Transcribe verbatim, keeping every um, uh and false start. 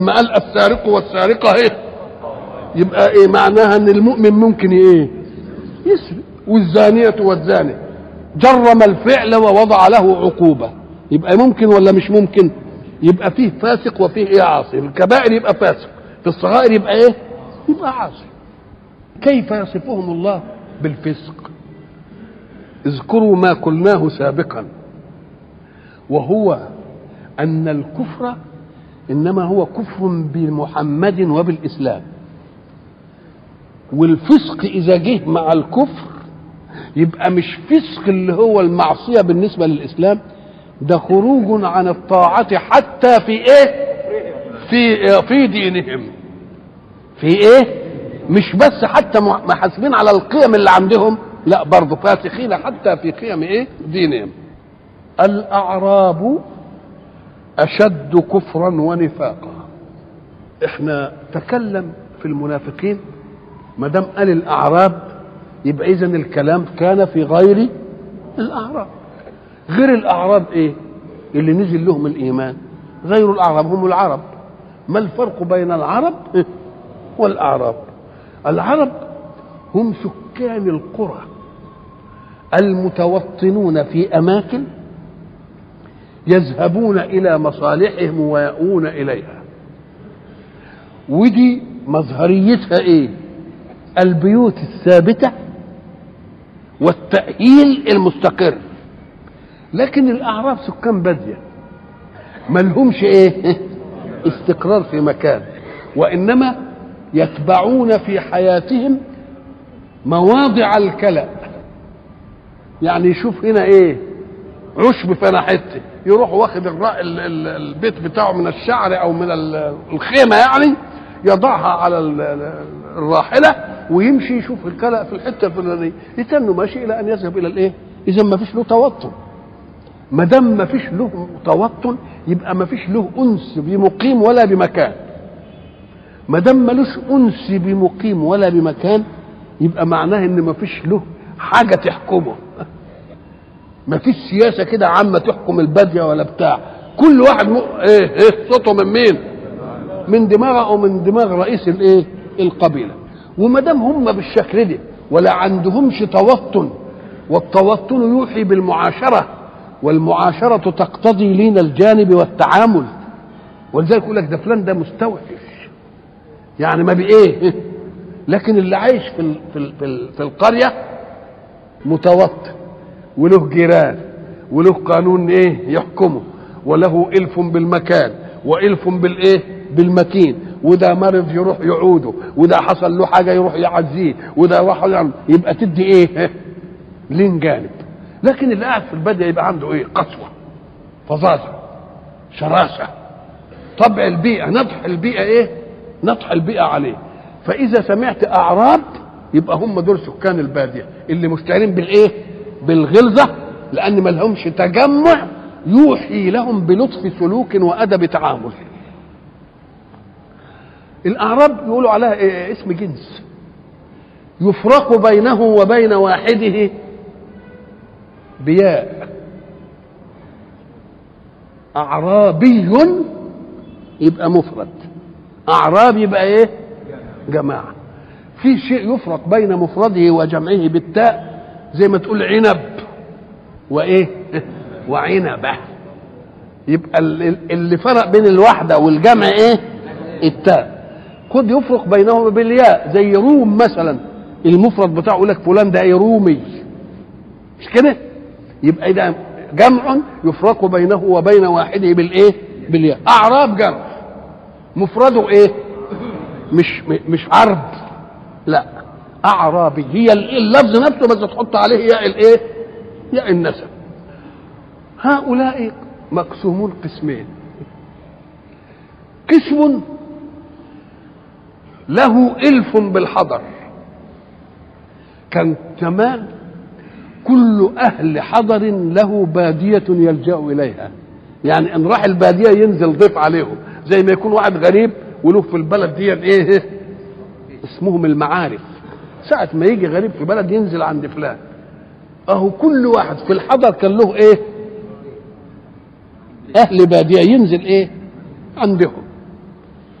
ما قال السارق والسارقة ايه يبقى ايه معناها ان المؤمن ممكن ايه يسرق، والزانية والزاني جرم الفعل ووضع له عقوبة، يبقى ممكن ولا مش ممكن؟ يبقى فيه فاسق وفيه ايه عاصي. الكبائر يبقى فاسق، في الصغائر يبقى ايه يبقى عاصي. كيف يصفهم الله بالفسق؟ اذكروا ما قلناه سابقا، وهو ان الكفر انما هو كفر بمحمد وبالاسلام، والفسق اذا جه مع الكفر يبقى مش فسق اللي هو المعصيه بالنسبه للاسلام، ده خروج عن الطاعه حتى في ايه في في دينهم. في ايه مش بس حتى محاسبين على القيم اللي عندهم، لا برضه فاسخين حتى في قيم ايه دينهم. الاعراب اشد كفرا ونفاقا. احنا تكلم في المنافقين، ما دام قال الاعراب يبقى اذا الكلام كان في غير الاعراب. غير الاعراب ايه اللي نزل لهم الايمان؟ غير الاعراب هم العرب. ما الفرق بين العرب والاعراب؟ العرب هم سكان القرى المتوطنون في اماكن يذهبون الى مصالحهم ويأوون اليها، ودي مظهريتها ايه؟ البيوت الثابته والتأهيل المستقر. لكن الاعراب سكان باديه ما لهمش ايه استقرار في مكان، وانما يتبعون في حياتهم مواضع الكلأ. يعني يشوف هنا ايه عشب فانا حته، يروح واخد البيت بتاعه من الشعر او من الخيمه، يعني يضعها على الراحله ويمشي يشوف الكلأ في الحته الفلانيه، يتنه ماشي الى ان يذهب الى الايه. اذا ما فيش له توطن. ما دام ما فيش له توطن يبقى ما فيش له انس بمقيم ولا بمكان. ما دام ملوش انس بمقيم ولا بمكان يبقى معناه ان ما فيش له حاجه تحكمه. ما فيش سياسه كده عامه تحكم الباديه ولا بتاع. كل واحد م... ايه ايه صوته من مين؟ من دماغه او من دماغ رئيس الايه القبيله. وما دام هم بالشكل ده ولا عندهمش توطن، والتوطن يوحي بالمعاشره، والمعاشره تقتضي لين الجانب والتعامل، ولذلك يقول لك ده فلان ده مستوحش، يعني ما بايه. لكن اللي عايش في ال في ال في, ال في القريه متوطن وله جيران وله قانون ايه يحكمه، وله الف بالمكان والف بالايه بالمكين، وده مرض يروح يعوده، وده حصل له حاجه يروح يعزيه، وده راح يعني يبقى تدي ايه لين جانب. لكن اللي قاعد في الباديه يبقى عنده ايه قسوه، فظاظه، شراسه، طبع البيئه، نطح البيئه ايه نطح البيئه عليه. فاذا سمعت اعراب يبقى هم دول سكان الباديه اللي مشتهرين بالايه بالغلظه، لان ما لهمش تجمع يوحي لهم بلطف سلوك وادب تعامل. الاعراب يقولوا عليها إيه؟ اسم جنس يفرق بينه وبين واحده بياء. اعرابي يبقى مفرد، اعراب يبقى ايه جماعه. في شيء يفرق بين مفرده وجمعه بالتاء، زي ما تقول عنب وايه وعنبه، يبقى اللي فرق بين الوحده والجمع ايه التاء. قد يفرق بينهما بالياء، زي روم مثلا، المفرد بتاعه يقول لك فلان ده ايه رومي، مش كده؟ يبقى ده جمع يفرق بينه وبين واحده بالايه بالياء. اعراب جمع مفرده ايه مش مش عرب، لا اعرابي، هي اللفظ نفسه بس تحط عليه ياء الايه ياء النسب. هؤلاء مقسومون قسمين. قسم له الف بالحضر، كان زمان كل اهل حضر له باديه يلجا اليها، يعني ان راح الباديه ينزل ضيف عليهم، زي ما يكون واحد غريب وله في البلد دي ايه اسمهم المعارف. ساعه ما يجي غريب في بلد ينزل عند فلان، اهو كل واحد في الحضر كان له ايه اهل باديه ينزل ايه عندهم.